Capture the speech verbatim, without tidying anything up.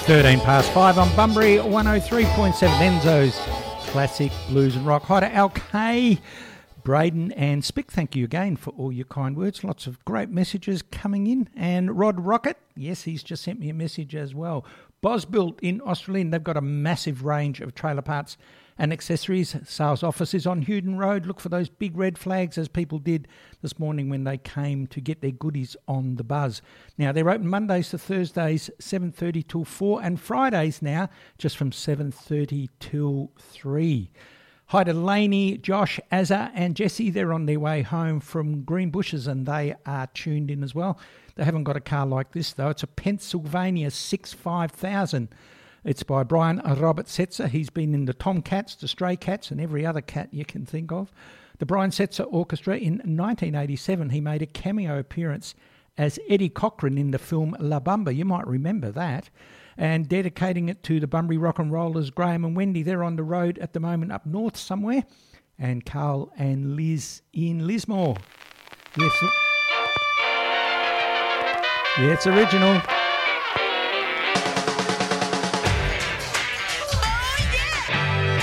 thirteen past five on Bunbury, one oh three point seven Enzo's Classic Blues and Rock. Hi to Al K, Braden and Spick, thank you again for all your kind words. Lots of great messages coming in. And Rod Rocket, yes, he's just sent me a message as well. Bosbuilt in Australian, they've got a massive range of trailer parts and accessories. Sales office is on Hewden Road. Look for those big red flags as people did this morning when they came to get their goodies on the buzz. Now, they're open Mondays to Thursdays, seven thirty till four, and Fridays now just from seven thirty till three. Hi to Laney, Josh, Azza and Jesse. They're on their way home from Green Bushes and they are tuned in as well. They haven't got a car like this though. It's a Pennsylvania six five thousand. It's by Brian Robert Setzer. He's been in the Tomcats, the Stray Cats and every other cat you can think of. The Brian Setzer Orchestra. In nineteen eighty-seven, he made a cameo appearance as Eddie Cochran in the film La Bamba. You might remember that. And dedicating it to the Bunbury Rock and Rollers, Graham and Wendy. They're on the road at the moment up north somewhere. And Carl and Liz in Lismore. Yes, yeah, it's original.